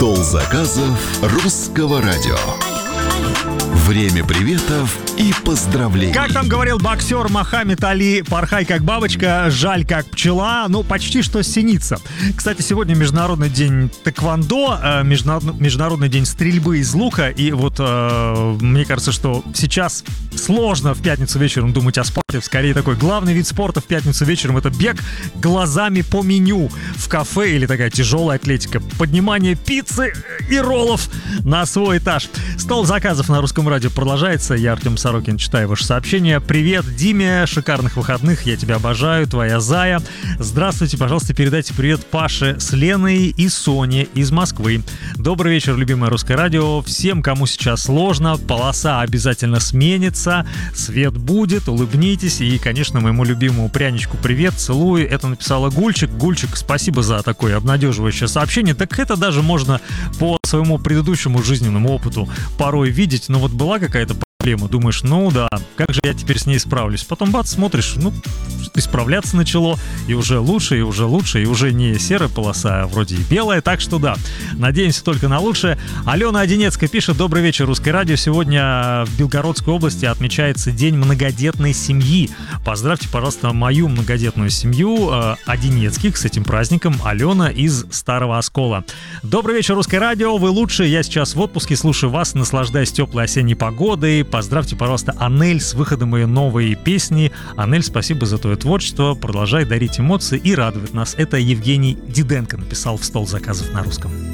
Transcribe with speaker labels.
Speaker 1: Стол заказов русского радио. Время приветов и поздравлений.
Speaker 2: Как там говорил боксер Мохаммед Али, порхай как бабочка, жаль как пчела, ну почти что синица. Кстати, сегодня Международный день тэквондо, Международный день стрельбы из лука. И вот мне кажется, что сейчас сложно в пятницу вечером думать о спорте. Скорее такой главный вид спорта в пятницу вечером — это бег глазами по меню в кафе или такая тяжелая атлетика. Поднимание пиццы и роллов на свой этаж. Стол заказов на Русском радио продолжается. Я, Артем Сорокин, читаю ваше сообщение. Привет, Диме, шикарных выходных, я тебя обожаю, твоя зая. Здравствуйте, пожалуйста, передайте привет Паше с Леной и Соне из Москвы. Добрый вечер, любимое Русское радио. Всем, кому сейчас сложно, полоса обязательно сменится, свет будет, улыбнитесь. И, конечно, моему любимому пряничку привет, целую. Это написала Гульчик. Гульчик, спасибо за такое обнадеживающее сообщение. Так это даже можно по своему предыдущему жизненному опыту порой видеть. Но вот была какая-то проблема, думаешь, ну да, как же я теперь с ней справлюсь? Потом бац, смотришь, ну, исправляться начало, и уже лучше, и уже не серая полоса, а вроде и белая, так что да, надеемся только на лучшее. Алена Одинецкая пишет: добрый вечер, Русское радио. Сегодня в Белгородской области отмечается День многодетной семьи. Поздравьте, пожалуйста, мою многодетную семью Одинецких с этим праздником. Алена из Старого Оскола. Добрый вечер, Русское радио, вы лучшие. Я сейчас в отпуске, слушаю вас, наслаждаясь теплой осенней погодой. Поздравьте, пожалуйста, Анель с выходом ее новой песни. Анель, спасибо за твое творчество. Продолжай дарить эмоции и радовать нас. Это Евгений Диденко написал в стол заказов на русском.